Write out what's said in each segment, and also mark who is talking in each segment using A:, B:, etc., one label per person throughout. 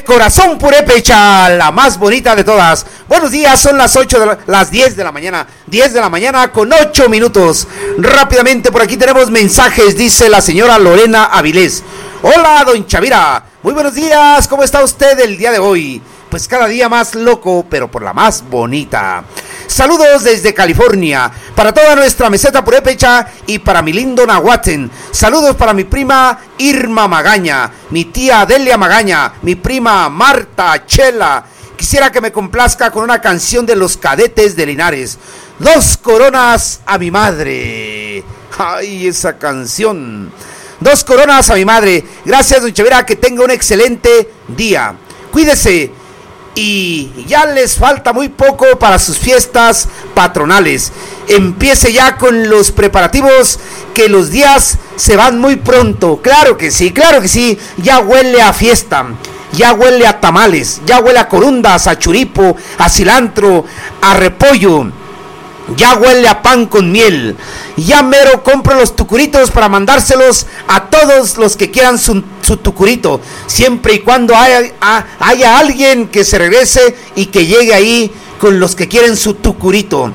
A: Corazón Purépecha, la más bonita de todas. Buenos días, son las 10 de la mañana. 10 de la mañana con 8 minutos. Rápidamente por aquí tenemos mensajes, dice la señora Lorena Avilés. Hola, don Chavira. Muy buenos días, ¿cómo está usted el día de hoy? Pues cada día más loco, pero por la más bonita. Saludos desde California, para toda nuestra meseta purépecha y para mi lindo Nahuatl. Saludos para mi prima Irma Magaña, mi tía Delia Magaña, mi prima Marta Chela. Quisiera que me complazca con una canción de los Cadetes de Linares. 2 coronas a mi madre. Ay, esa canción. 2 coronas a mi madre. Gracias, don Chavira, que tenga un excelente día. Cuídese. Y ya les falta muy poco para sus fiestas patronales. Empiece ya con los preparativos, que los días se van muy pronto. Claro que sí, ya huele a fiesta, ya huele a tamales, ya huele a corundas, a churipo, a cilantro, a repollo. Ya huele a pan con miel. Ya mero compro los tucuritos para mandárselos a todos los que quieran su tucurito. Siempre y cuando haya alguien que se regrese y que llegue ahí con los que quieren su tucurito.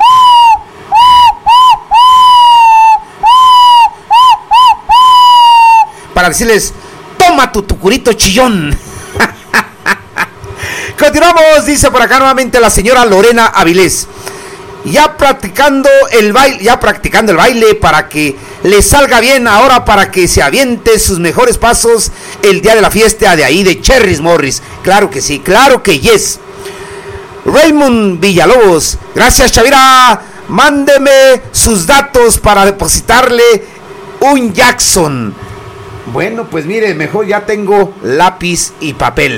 A: Para decirles, toma tu tucurito chillón. Continuamos, dice por acá nuevamente la señora Lorena Avilés. Ya practicando el baile para que le salga bien ahora, para que se aviente sus mejores pasos el día de la fiesta de ahí de Cherrys Morris. Claro que sí, claro que yes. Raymond Villalobos, gracias Chavira, mándeme sus datos para depositarle un Jackson. Bueno, pues mire, mejor ya tengo lápiz y papel.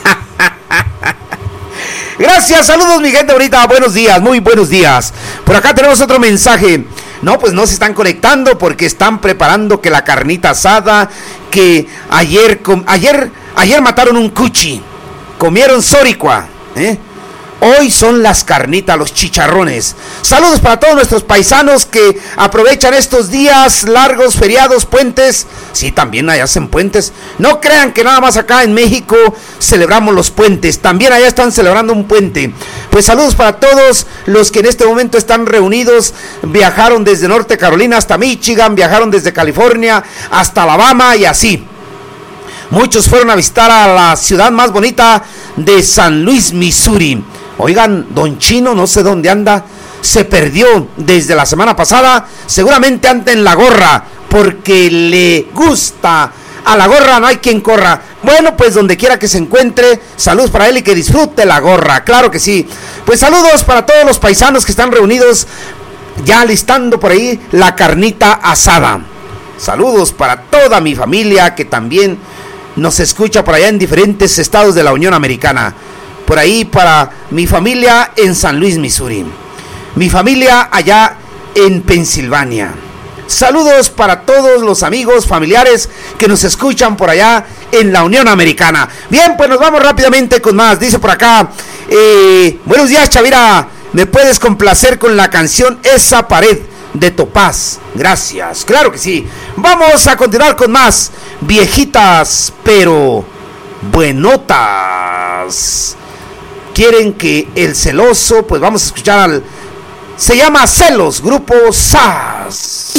A: Gracias, saludos mi gente bonita, buenos días, muy buenos días. Por acá tenemos otro mensaje. No, pues no se están conectando porque están preparando que la carnita asada, que ayer mataron un cuchi, comieron soricua, Hoy son las carnitas, los chicharrones. Saludos para todos nuestros paisanos que aprovechan estos días largos, feriados, puentes. Sí, también allá hacen puentes. No crean que nada más acá en México celebramos los puentes. También allá están celebrando un puente. Pues saludos para todos los que en este momento están reunidos. Viajaron desde Norte Carolina hasta Michigan, viajaron desde California hasta Alabama y así. Muchos fueron a visitar a la ciudad más bonita de San Luis, Missouri. Oigan, don Chino, no sé dónde anda, se perdió desde la semana pasada, seguramente anda en la gorra, porque le gusta, a la gorra no hay quien corra. Bueno, pues donde quiera que se encuentre, saludos para él y que disfrute la gorra, claro que sí. Pues saludos para todos los paisanos que están reunidos, ya listando por ahí la carnita asada. Saludos para toda mi familia que también nos escucha por allá en diferentes estados de la Unión Americana. Por ahí para mi familia en San Luis, Missouri. Mi familia allá en Pensilvania. Saludos para todos los amigos, familiares que nos escuchan por allá en la Unión Americana. Bien, pues nos vamos rápidamente con más. Dice por acá, buenos días Chavira, ¿me puedes complacer con la canción Esa Pared de Topaz? Gracias, claro que sí. Vamos a continuar con más viejitas pero buenotas. Quieren que el celoso, pues vamos a escuchar se llama Celos, grupo SAS.